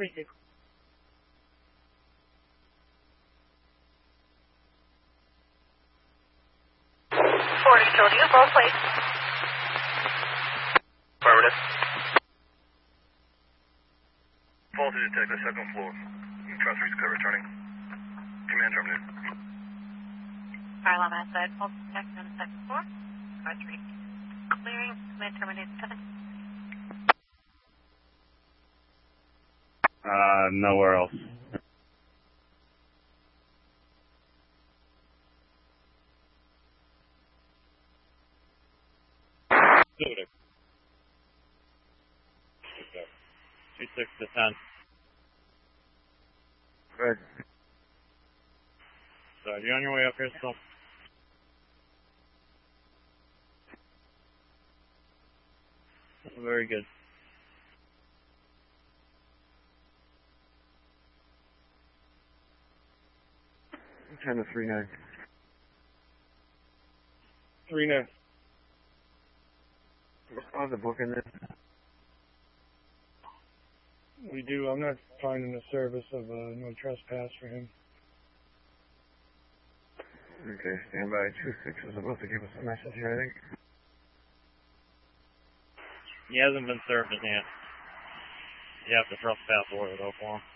3-6. 40 Jody, both plates. Affirmative. Faulty detector, second floor. Transfer is returning. Command terminated. Fire alarm outside, fault detector on the second floor. Car 3. Clearing, command terminated 7. Nowhere else. Suitor. 26 to 10. Good. So, you on your way up here still? Very good. Ten to 3-9. 3-9. How's the book in this? We do. I'm not finding a service of no trespass for him. Okay, stand by. 2-6 is supposed to give us a message here, I think. He hasn't been served in yet. You have to trespass order though for him.